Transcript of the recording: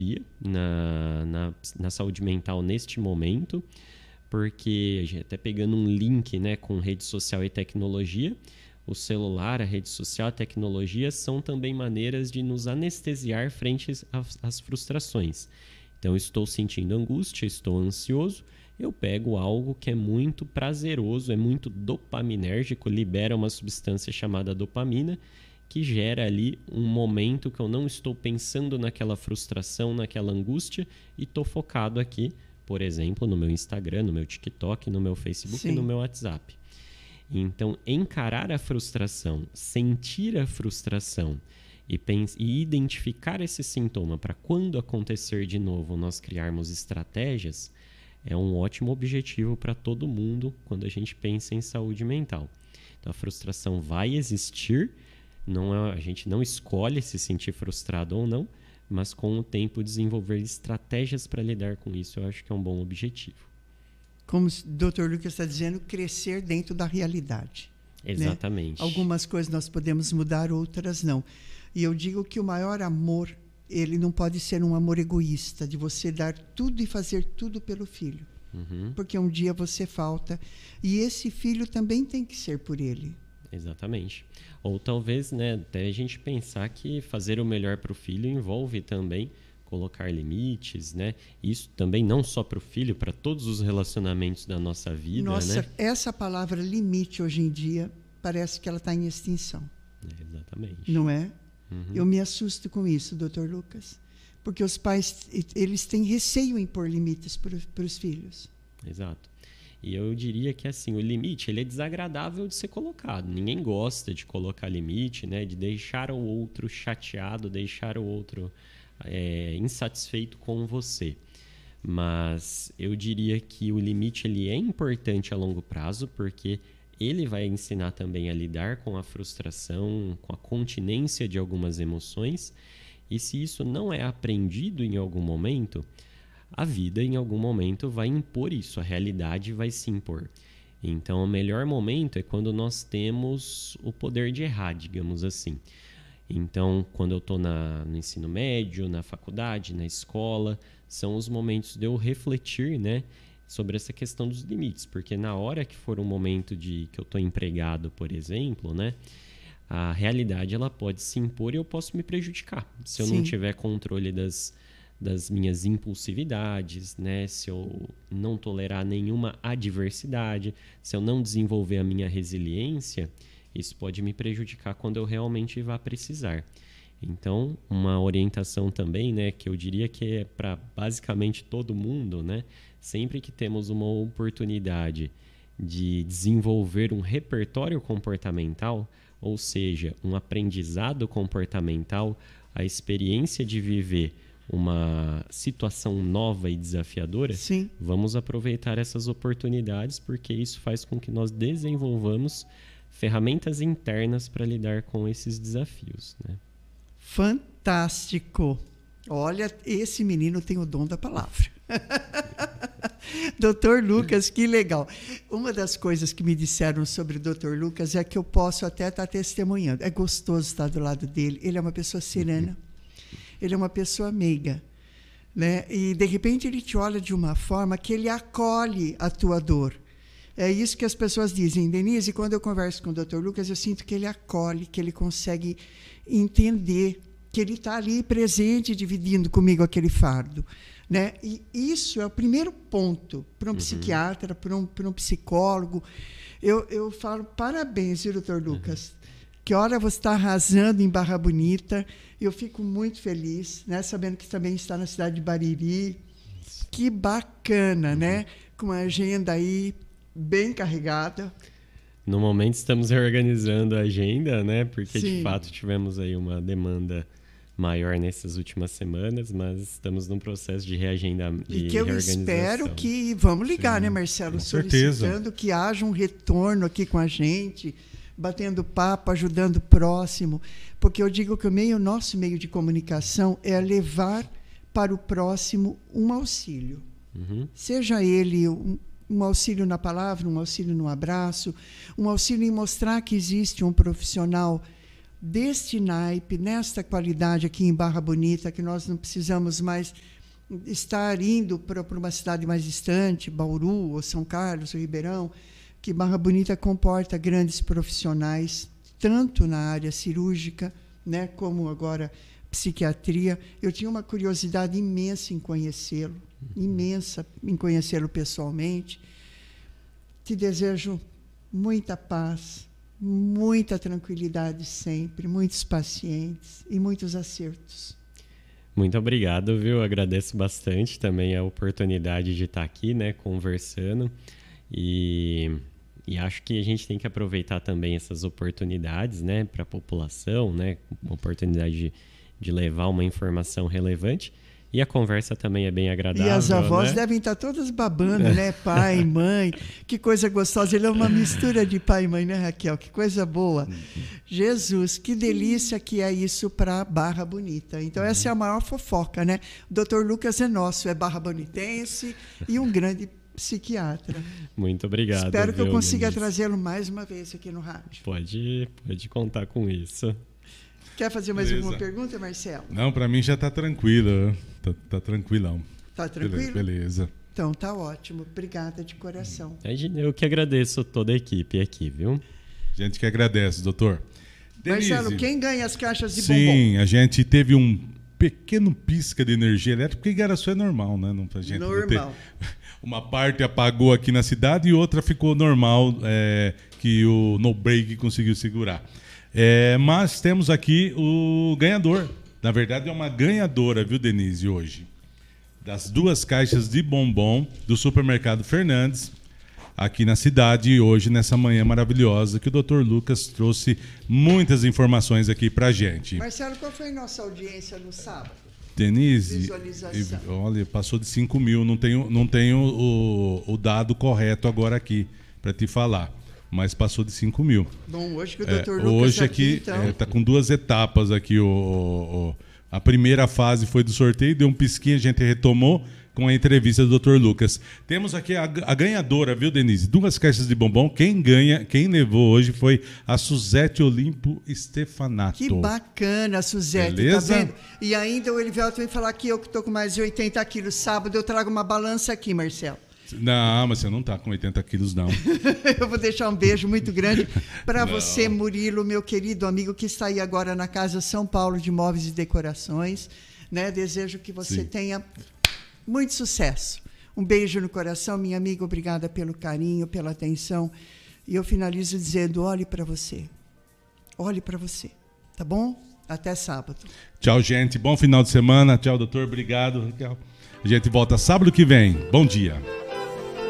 na saúde mental neste momento, porque até pegando um link, né, com rede social e tecnologia, o celular, a rede social, a tecnologia são também maneiras de nos anestesiar frente às frustrações. Então, estou sentindo angústia, estou ansioso, eu pego algo que é muito prazeroso, é muito dopaminérgico, libera uma substância chamada dopamina, que gera ali um momento que eu não estou pensando naquela frustração, naquela angústia, e estou focado aqui, por exemplo, no meu Instagram, no meu TikTok, no meu Facebook e no meu WhatsApp. Então, encarar a frustração, sentir a frustração e identificar esse sintoma para quando acontecer de novo nós criarmos estratégias, é um ótimo objetivo para todo mundo quando a gente pensa em saúde mental. Então, a frustração vai existir, a gente não escolhe se sentir frustrado ou não, mas com o tempo desenvolver estratégias para lidar com isso, eu acho que é um bom objetivo. Como o Dr. Lucas está dizendo, crescer dentro da realidade. Exatamente. Né? Algumas coisas nós podemos mudar, outras não. E eu digo que o maior amor, ele não pode ser um amor egoísta, de você dar tudo e fazer tudo pelo filho. Porque um dia você falta. E esse filho também tem que ser por ele. Exatamente. Ou talvez, né, até a gente pensar que fazer o melhor para o filho envolve também colocar limites, né? Isso também não só para o filho, para todos os relacionamentos da nossa vida. Nossa, né? Essa palavra limite hoje em dia parece que ela está em extinção. Exatamente. Não é? Eu me assusto com isso, Dr. Lucas. Porque os pais, eles têm receio em pôr limites para os filhos. Exato. E eu diria que assim, o limite ele é desagradável de ser colocado. Ninguém gosta de colocar limite, né? De deixar o outro chateado, deixar o outro insatisfeito com você. Mas eu diria que o limite ele é importante a longo prazo, porque ele vai ensinar também a lidar com a frustração, com a continência de algumas emoções. E se isso não é aprendido em algum momento, a vida em algum momento vai impor isso, a realidade vai se impor. Então, o melhor momento é quando nós temos o poder de errar, digamos assim. Então, quando eu estou no ensino médio, na faculdade, na escola, são os momentos de eu refletir, né, sobre essa questão dos limites. Porque na hora que for um momento que eu estou empregado, por exemplo, né, a realidade ela pode se impor e eu posso me prejudicar. Se eu não tiver controle das minhas impulsividades, né, se eu não tolerar nenhuma adversidade, se eu não desenvolver a minha resiliência, isso pode me prejudicar quando eu realmente vá precisar. Então, uma orientação também, né, que eu diria que é para basicamente todo mundo, né, sempre que temos uma oportunidade de desenvolver um repertório comportamental, ou seja, um aprendizado comportamental, a experiência de viver uma situação nova e desafiadora, vamos aproveitar essas oportunidades, porque isso faz com que nós desenvolvamos ferramentas internas para lidar com esses desafios, né? Fantástico! Olha, esse menino tem o dom da palavra. Dr. Lucas, que legal. Uma das coisas que me disseram sobre o Dr. Lucas é que eu posso até estar testemunhando. É gostoso estar do lado dele. Ele é uma pessoa serena. Ele é uma pessoa meiga, né? E, de repente, ele te olha de uma forma que ele acolhe a tua dor. É isso que as pessoas dizem. Denise, quando eu converso com o Dr. Lucas, eu sinto que ele acolhe, que ele consegue entender, que ele está ali presente, dividindo comigo aquele fardo, né? E isso é o primeiro ponto para um psiquiatra, para um psicólogo. Eu falo, parabéns, viu, Dr. Lucas? Que hora você está arrasando em Barra Bonita. Eu fico muito feliz, né, sabendo que também está na cidade de Bariri. Que bacana, né? Com uma agenda aí bem carregada. No momento estamos reorganizando a agenda, né? Porque de fato tivemos aí uma demanda maior nessas últimas semanas, mas estamos num processo de reagendamento. E que eu espero que, vamos ligar, né, Marcelo? Solicitando que haja um retorno aqui com a gente, batendo papo, ajudando o próximo, porque eu digo que nosso meio de comunicação é levar para o próximo um auxílio. Seja ele um auxílio na palavra, um auxílio no abraço, um auxílio em mostrar que existe um profissional deste naipe, nesta qualidade aqui em Barra Bonita, que nós não precisamos mais estar indo para uma cidade mais distante, Bauru, ou São Carlos, ou Ribeirão, que Barra Bonita comporta grandes profissionais, tanto na área cirúrgica, né, como agora psiquiatria. Eu tinha uma curiosidade imensa em conhecê-lo, pessoalmente. Te desejo muita paz, muita tranquilidade sempre, muitos pacientes e muitos acertos. Muito obrigado, viu? Agradeço bastante também a oportunidade de estar aqui, né, conversando. E acho que a gente tem que aproveitar também essas oportunidades, né, para a população, né, uma oportunidade de levar uma informação relevante. E a conversa também é bem agradável. E as avós, né? Devem estar todas babando, né? Pai, mãe, que coisa gostosa. Ele é uma mistura de pai e mãe, né, Raquel? Que coisa boa. Jesus, que delícia que é isso para Barra Bonita. Então, essa é a maior fofoca, né? O Dr. Lucas é nosso, é barra bonitense e um grande psiquiatra. Muito obrigado. Espero que eu consiga Denise. trazê-lo mais uma vez aqui no rádio. Pode contar com isso. Quer fazer mais Beleza. alguma pergunta, Marcelo? Não, para mim já está tranquilo. Tá tranquilão. Tá tranquilo? Beleza. Então, tá ótimo. Obrigada de coração. Eu que agradeço toda a equipe aqui, viu? A gente que agradece, doutor. Marcelo, Denise, quem ganha as caixas de bombom? sim, a gente teve um pequeno pisca de energia elétrica, porque Igaraçu é normal, né? Não, pra gente Normal. Uma parte apagou aqui na cidade e outra ficou normal, que o no break conseguiu segurar. Mas temos aqui o ganhador. Na verdade, é uma ganhadora, viu, Denise, hoje. Das 2 caixas de bombom do Supermercado Fernandes, aqui na cidade, hoje, nessa manhã maravilhosa, que o Dr. Lucas trouxe muitas informações aqui pra gente. Marcelo, qual foi a nossa audiência no sábado? Denise, Visualização. olha, passou de 5 mil. Não tenho o dado correto agora aqui para te falar, mas passou de 5 mil. Bom, hoje que o Dr. Lucas Hoje aqui, aqui então... tá com 2 etapas aqui. A primeira fase foi do sorteio, deu um pisquinho, a gente retomou com a entrevista do Dr. Lucas. Temos aqui a ganhadora, viu, Denise? 2 caixas de bombom. Quem levou hoje foi a Suzete Olimpo Stefanato. Que bacana, Suzete, Beleza? tá vendo? E ainda o Elivelto vem falar que eu que estou com mais de 80 quilos. Sábado eu trago uma balança aqui, Marcelo. Não, mas você não tá com 80 quilos, não. Eu vou deixar um beijo muito grande para você, Murilo, meu querido amigo, que está aí agora na Casa São Paulo de Móveis e Decorações. Né? Desejo que você tenha muito sucesso. Um beijo no coração, minha amiga. Obrigada pelo carinho, pela atenção. E eu finalizo dizendo, olhe para você. Olhe para você. Tá bom? Até sábado. Tchau, gente. Bom final de semana. Tchau, doutor. Obrigado, Raquel. A gente volta sábado que vem. Bom dia.